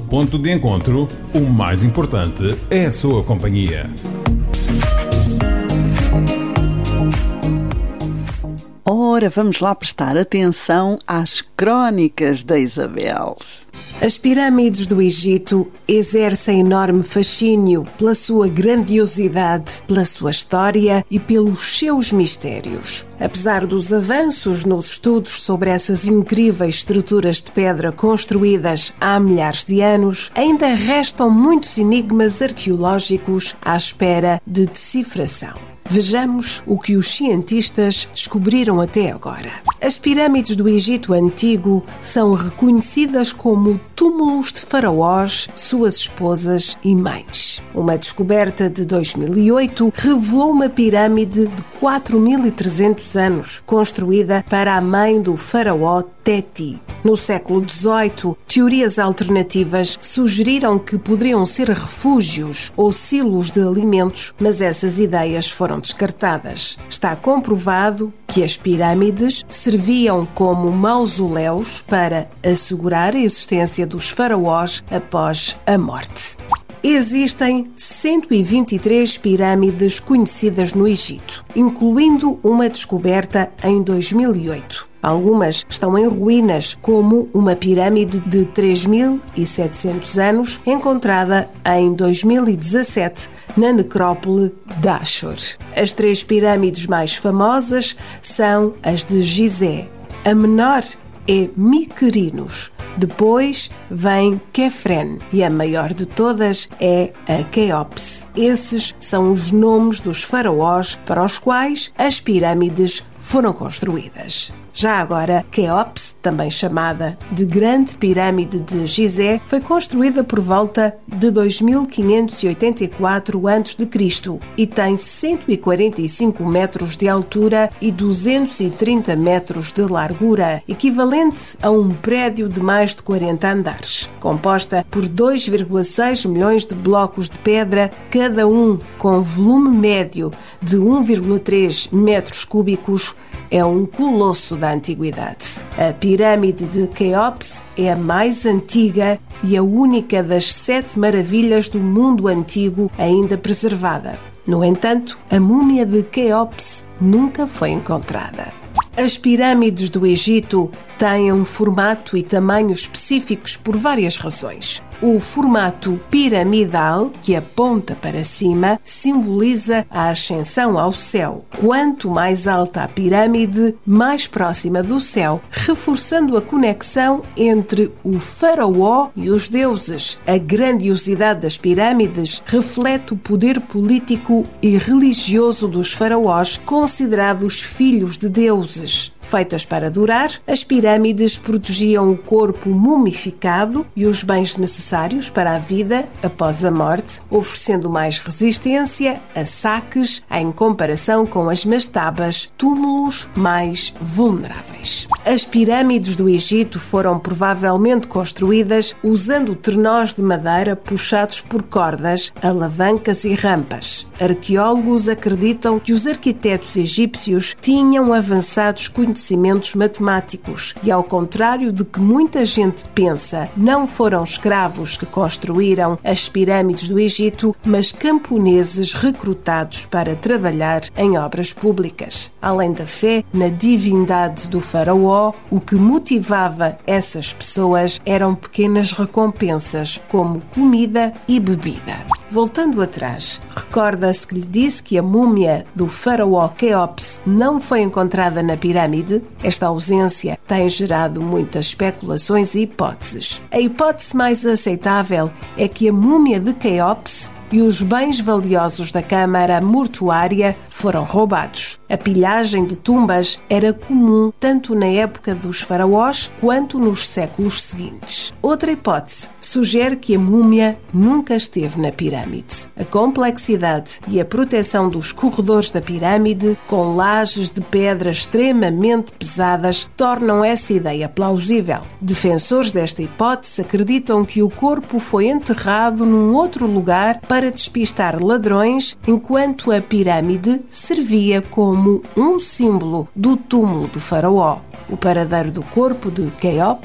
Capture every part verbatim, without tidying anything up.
ponto de encontro, o mais importante é a sua companhia. Ora, vamos lá prestar atenção às Crónicas da Isabel. As pirâmides do Egito exercem enorme fascínio pela sua grandiosidade, pela sua história e pelos seus mistérios. Apesar dos avanços nos estudos sobre essas incríveis estruturas de pedra construídas há milhares de anos, ainda restam muitos enigmas arqueológicos à espera de decifração. Vejamos o que os cientistas descobriram até agora. As pirâmides do Egito Antigo são reconhecidas como túmulos de faraós, suas esposas e mães. Uma descoberta de dois mil e oito revelou uma pirâmide de quatro mil e trezentos anos, construída para a mãe do faraó Teti. No século dezoito, teorias alternativas sugeriram que poderiam ser refúgios ou silos de alimentos, mas essas ideias foram descartadas. Está comprovado que as pirâmides serviam como mausoléus para assegurar a existência dos faraós após a morte. Existem cento e vinte e três pirâmides conhecidas no Egito, incluindo uma descoberta em dois mil e oito. Algumas estão em ruínas, como uma pirâmide de três mil e setecentos anos, encontrada em dois mil e dezassete na necrópole de Ashur. As três pirâmides mais famosas são as de Gizé. A menor é Miquerinos. Depois vem Kefren e a maior de todas é a Quéops. Esses são os nomes dos faraós para os quais as pirâmides foram construídas. Já agora, Quéops, também chamada de Grande Pirâmide de Gizé, foi construída por volta de dois mil quinhentos e oitenta e quatro antes de Cristo e tem cento e quarenta e cinco metros de altura e duzentos e trinta metros de largura, equivalente a um prédio de mais de quarenta andares. Composta por dois vírgula seis milhões de blocos de pedra, cada um com volume médio de um vírgula três metros cúbicos, é um colosso da antiguidade. A pirâmide de Quéops é a mais antiga e a única das sete maravilhas do mundo antigo ainda preservada. No entanto, a múmia de Quéops nunca foi encontrada. As pirâmides do Egito têm um formato e tamanho específicos por várias razões. O formato piramidal, que aponta para cima, simboliza a ascensão ao céu. Quanto mais alta a pirâmide, mais próxima do céu, reforçando a conexão entre o faraó e os deuses. A grandiosidade das pirâmides reflete o poder político e religioso dos faraós, considerados filhos de deuses. Feitas para durar, as pirâmides protegiam o corpo mumificado e os bens necessários para a vida após a morte, oferecendo mais resistência a saques em comparação com as mastabas, túmulos mais vulneráveis. As pirâmides do Egito foram provavelmente construídas usando trenós de madeira puxados por cordas, alavancas e rampas. Arqueólogos acreditam que os arquitetos egípcios tinham avançados conhecimentos conhecimentos matemáticos e, ao contrário de que muita gente pensa, não foram escravos que construíram as pirâmides do Egito, mas camponeses recrutados para trabalhar em obras públicas. Além da fé na divindade do faraó, o que motivava essas pessoas eram pequenas recompensas, como comida e bebida. Voltando atrás, recorda-se que lhe disse que a múmia do faraó Quéops não foi encontrada na pirâmide? Esta ausência tem gerado muitas especulações e hipóteses. A hipótese mais aceitável é que a múmia de Quéops e os bens valiosos da câmara mortuária foram roubados. A pilhagem de tumbas era comum tanto na época dos faraós quanto nos séculos seguintes. Outra hipótese sugere que a múmia nunca esteve na pirâmide. A complexidade e a proteção dos corredores da pirâmide, com lajes de pedra extremamente pesadas, tornam essa ideia plausível. Defensores desta hipótese acreditam que o corpo foi enterrado num outro lugar para despistar ladrões, enquanto a pirâmide servia como um símbolo do túmulo do faraó. O paradeiro do corpo de Quéops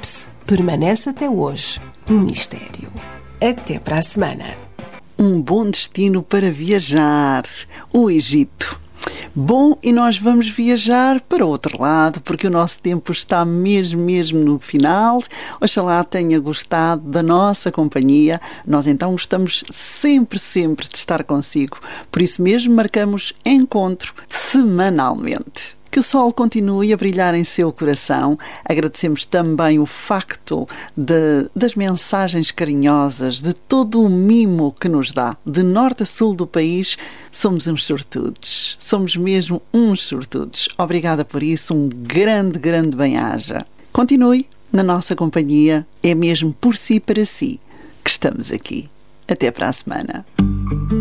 permanece até hoje um mistério. Até para a semana. Um bom destino para viajar, o Egito. Bom, e nós vamos viajar para outro lado, porque o nosso tempo está mesmo, mesmo no final. Oxalá tenha gostado da nossa companhia. Nós então gostamos sempre, sempre de estar consigo. Por isso mesmo marcamos encontro semanalmente. Que o sol continue a brilhar em seu coração. Agradecemos também o facto de, das mensagens carinhosas, de todo o mimo que nos dá. De norte a sul do país, somos uns sortudos. Somos mesmo uns sortudos. Obrigada por isso. Um grande, grande bem-aja. Continue na nossa companhia. É mesmo por si e para si que estamos aqui. Até para a semana.